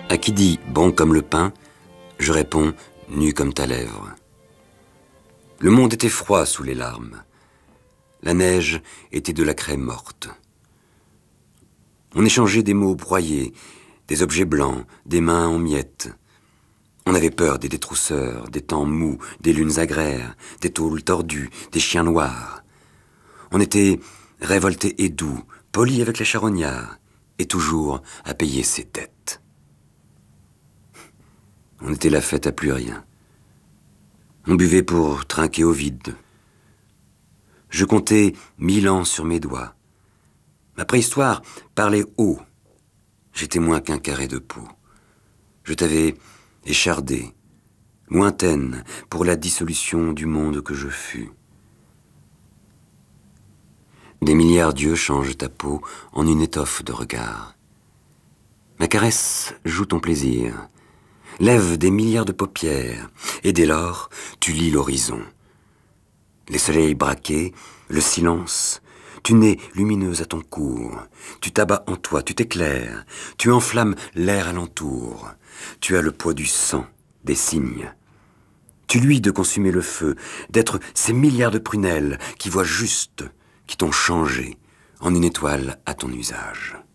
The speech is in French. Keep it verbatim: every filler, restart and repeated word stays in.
À qui dit « bon comme le pain », je réponds « nu comme ta lèvre ». Le monde était froid sous les larmes. La neige était de la craie morte. On échangeait des mots broyés, des objets blancs, des mains en miettes. On avait peur des détrousseurs, des temps mous, des lunes agraires, des tôles tordues, des chiens noirs. On était révoltés et doux, polis avec les charognards, et toujours à payer ses dettes. On était la fête à plus rien. On buvait pour trinquer au vide. Je comptais mille ans sur mes doigts. Ma préhistoire parlait haut. J'étais moins qu'un carré de peau. Je t'avais échardé, lointaine pour la dissolution du monde que je fus. Des milliards d'yeux changent ta peau en une étoffe de regard. Ma caresse joue ton plaisir, lève des milliards de paupières, et dès lors, tu lis l'horizon. Les soleils braqués, le silence, tu nais lumineuse à ton cours, tu t'abats en toi, tu t'éclaires, tu enflammes l'air alentour, tu as le poids du sang, des cygnes. Tu luis de consumer le feu, d'être ces milliards de prunelles qui voient juste, qui t'ont changé en une étoile à ton usage.